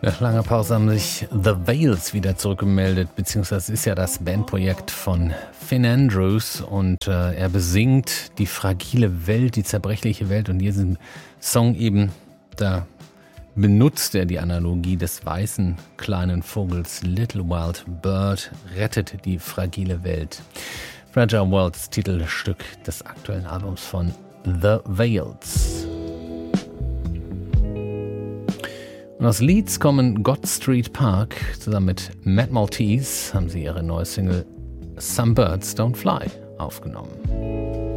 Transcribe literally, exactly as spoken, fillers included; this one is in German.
Nach langer Pause haben sich The Veils wieder zurückgemeldet, beziehungsweise ist ja das Bandprojekt von Finn Andrews und äh, er besingt die fragile Welt, die zerbrechliche Welt und diesen Song eben, da benutzt er die Analogie des weißen kleinen Vogels Little Wild Bird, rettet die fragile Welt. Fragile World, das Titelstück des aktuellen Albums von The Veils. Und aus Leeds kommen God Street Park. Zusammen mit Matt Maltese haben sie ihre neue Single Some Birds Don't Fly aufgenommen.